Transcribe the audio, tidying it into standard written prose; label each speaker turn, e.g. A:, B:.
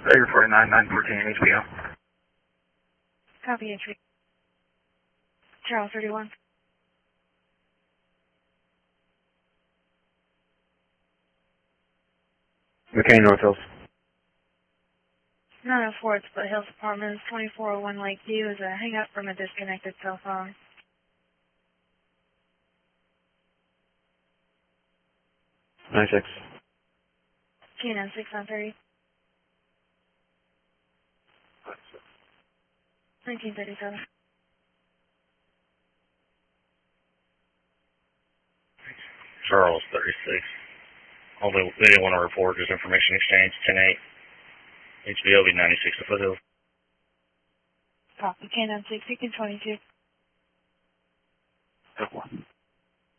A: Figure 49, 914, HBO.
B: Copy entry. Charles 31.
C: McCain North Hills.
B: 904 at Split Hills Apartments, 2401 Lakeview is a hang up from a disconnected cell phone.
C: 96.
B: Canaan 630. 1937.
A: Charles 36. Only, they didn't want to report, just information exchange, 10-8. HBO will be 96 to Foothills.
B: Copy. Canaan 6, Beacon 22.
A: Took one.